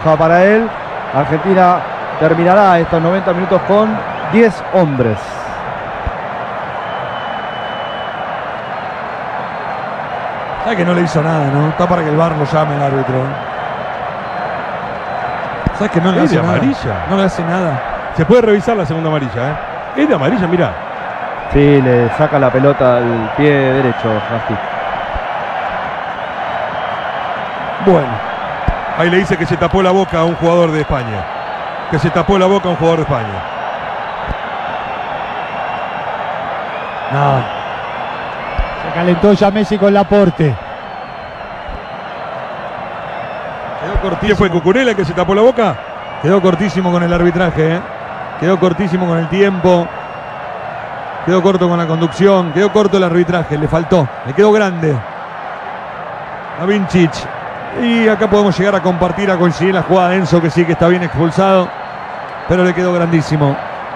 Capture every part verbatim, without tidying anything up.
roja para él. Argentina terminará estos noventa minutos con diez hombres. ¿Sabes que no le hizo nada, no? Está para que el V A R lo llame el árbitro. ¿Sabes que no le ¿Es hace de nada? amarilla? No le hace nada. Se puede revisar la segunda amarilla, ¿eh? Es de amarilla, mira. Sí, le saca la pelota al pie derecho, Gasti. Bueno. Ahí le dice que se tapó la boca a un jugador de España. Que se tapó la boca a un jugador de España. No. Se calentó ya Messi con Laporte. Quedó ¿Quién cortísimo. fue, Cucurella, que se tapó la boca? Quedó cortísimo con el arbitraje, ¿eh? Quedó cortísimo con el tiempo. Quedó corto con la conducción. Quedó corto el arbitraje. Le faltó. Le quedó grande a Vincic. Y acá podemos llegar a compartir, a coincidir la jugada de Enzo, que sí que está bien expulsado. Pero le quedó grandísimo.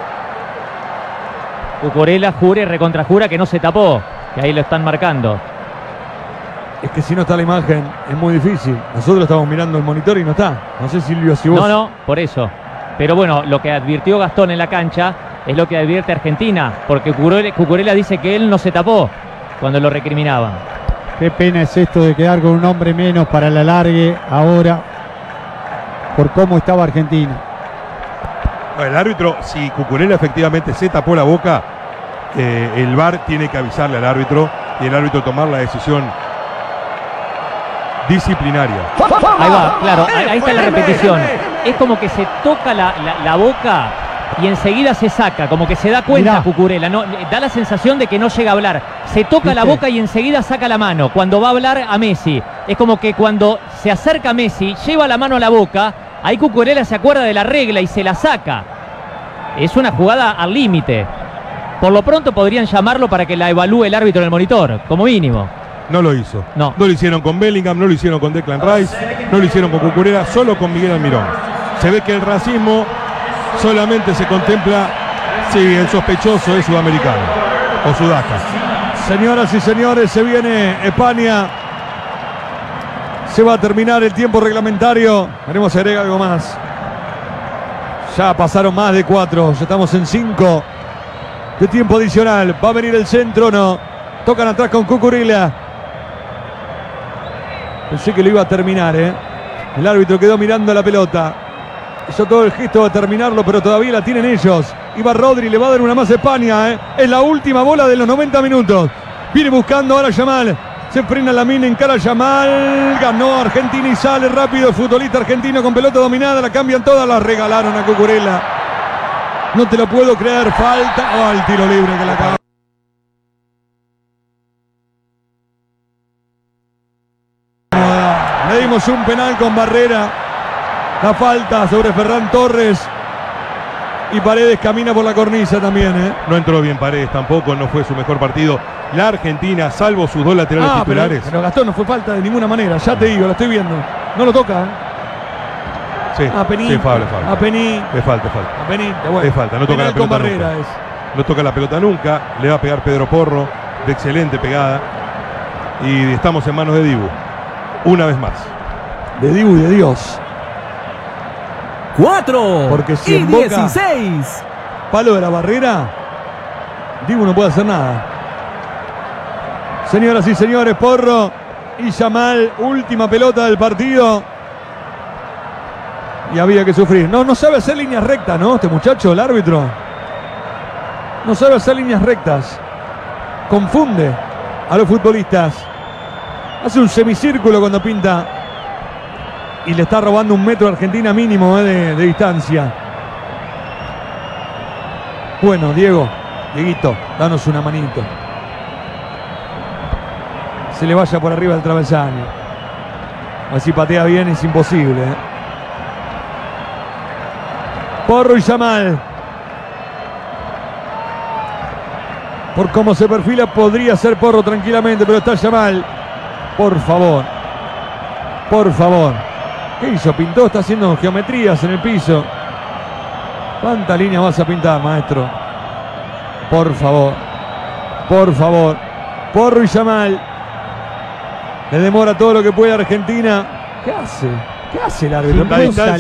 Cucurella jura y recontrajura que no se tapó, que ahí lo están marcando. Es que si no está la imagen, es muy difícil. Nosotros estamos mirando el monitor y no está. No sé, Silvio, si vos... No, no, por eso. Pero bueno, lo que advirtió Gastón en la cancha es lo que advierte Argentina, porque Cucurella, Cucurella dice que él no se tapó cuando lo recriminaban. Qué pena es esto de quedar con un hombre menos para el alargue ahora por cómo estaba Argentina. El árbitro, si Cucurella efectivamente se tapó la boca, eh, el V A R tiene que avisarle al árbitro y el árbitro tomar la decisión disciplinaria. Ahí va, claro, ahí, ahí está la repetición. Es como que se toca la, la, la boca y enseguida se saca, como que se da cuenta. Mirá. Cucurella, no, da la sensación de que no llega a hablar. Se toca ¿Viste? La boca y enseguida saca la mano cuando va a hablar a Messi. Es como que cuando se acerca a Messi, lleva la mano a la boca, ahí Cucurella se acuerda de la regla y se la saca. Es una jugada al límite. Por lo pronto podrían llamarlo para que la evalúe el árbitro en el monitor, como mínimo. No lo hizo. No. No lo hicieron con Bellingham, no lo hicieron con Declan Rice, no lo hicieron con Cucurella, solo con Miguel Almirón. Se ve que el racismo solamente se contempla si el sospechoso es sudamericano o sudaca. Señoras y señores, se viene España. Se va a terminar el tiempo reglamentario. Queremos agregar algo más. Ya pasaron más de cuatro. Ya estamos en cinco de tiempo adicional. Va a venir el centro, no. Tocan atrás con Cucurella. Pensé que lo iba a terminar, ¿eh? El árbitro quedó mirando la pelota. Hizo todo el gesto de terminarlo, pero todavía la tienen ellos. Iba Rodri, le va a dar una más a España, ¿eh? Es la última bola de los noventa minutos. Viene buscando ahora Yamal. Se frena la mina, encara Yamal. Ganó Argentina y sale rápido el futbolista argentino con pelota dominada. La cambian todas, la regalaron a Cucurella. No te lo puedo creer. Falta. Oh, el tiro libre que la acaba. Le dimos un penal con Barrera. La falta sobre Ferran Torres. Y Paredes camina por la cornisa también, ¿eh? No entró bien Paredes tampoco, no fue su mejor partido. La Argentina, salvo sus dos laterales ah, titulares. Pero, pero Gastón no fue falta de ninguna manera. Ya te digo, lo estoy viendo. No lo toca, ¿eh? Sí, a Pení, sí, falta, falta. A Pení. Le falta, falta. A Pení, bueno. Le falta, no toca la pelota nunca. Es. No toca la pelota nunca. Le va a pegar Pedro Porro, de excelente pegada. Y estamos en manos de Dibu. Una vez más. De Dibu y de Dios. Cuatro. Porque si y en Boca, dieciséis. Palo de la Barrera, Dibu no puede hacer nada. Señoras y señores, Porro y Yamal, última pelota del partido. Y había que sufrir. No, no sabe hacer líneas rectas, ¿no? Este muchacho, el árbitro. No sabe hacer líneas rectas. Confunde a los futbolistas. Hace un semicírculo cuando pinta. Y le está robando un metro a Argentina mínimo eh, de, de distancia. Bueno, Diego, Dieguito, danos una manito. Se le vaya por arriba del travesaño. Así patea bien, es imposible. ¿eh? Porro y Yamal. Por cómo se perfila, podría ser Porro tranquilamente, pero está Yamal. Por favor. Por favor. ¿Qué hizo? Pintó, está haciendo geometrías en el piso. ¿Cuántas líneas vas a pintar, maestro? Por favor. Por favor. Porro y Yamal. Le demora todo lo que puede Argentina. ¿Qué hace? ¿Qué hace el árbitro?